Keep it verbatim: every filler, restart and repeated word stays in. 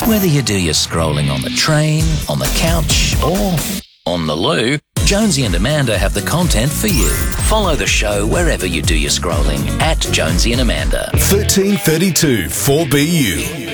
Whether you do your scrolling on the train, on the couch, or on the loo, Jonesy and Amanda have the content for you. Follow the show wherever you do your scrolling at Jonesy and Amanda. thirteen thirty-two four B U.